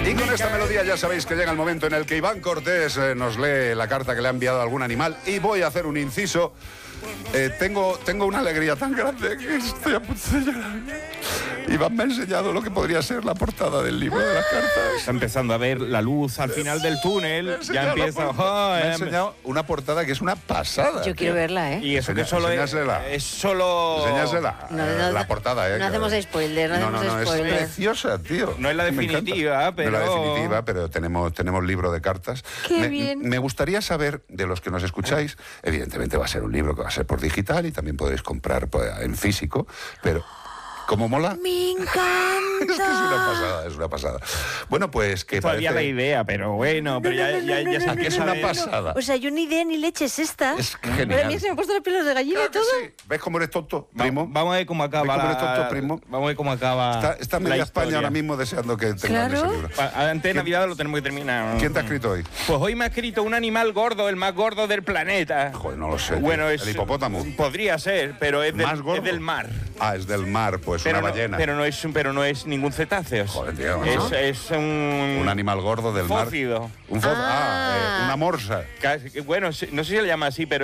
Y con esta melodía ya sabéis que llega el momento en el que Iván Cortés nos lee la carta que le ha enviado a algún animal. Y voy a hacer un inciso. Tengo una alegría tan grande que estoy a punto de llorar. Iván me ha enseñado lo que podría ser la portada del libro de las cartas. Está empezando a ver la luz al final del túnel. Ya empieza. Me ha enseñado una portada que es una pasada. Yo quiero verla, ¿eh? Y eso que solo es solo. Enséñasela. La portada, ¿eh? No hacemos spoiler, No, es spoiler. preciosa, tío. No es la definitiva, pero. No es la definitiva, pero tenemos libro de cartas. Qué bien. Me gustaría saber, de los que nos escucháis, evidentemente va a ser un libro que va a ser por digital y también podréis comprar en físico, pero ¿cómo mola? ¡Me encanta! Es que es una pasada. Bueno, pues que Todavía parece... la idea, pero bueno, pero ya se Aquí es una pasada. O sea, yo ni idea ni leche es esta. Es Pero genial. a mí se me han puesto los pelos de gallina y Claro que todo. sí. ¿Ves cómo eres tonto, primo? Vamos a ver cómo acaba. ¿Ves cómo eres tonto, primo? Vamos a ver cómo acaba. Está la media historia. España ahora mismo deseando que tengan Claro. ese libro. Antes de Navidad lo tenemos que terminar. ¿Quién te ha escrito hoy? Pues hoy me ha escrito un animal gordo, el más gordo del planeta. Joder, no lo sé. Bueno, el hipopótamo. Podría ser, pero es ¿Más gordo? es del mar. Ah, es del mar, pues Pero una no, ballena. pero no es ningún cetáceo. Joder, tío, ¿no? Es un animal gordo del mar. fócido. Una morsa. Bueno, no sé si se le llama así, pero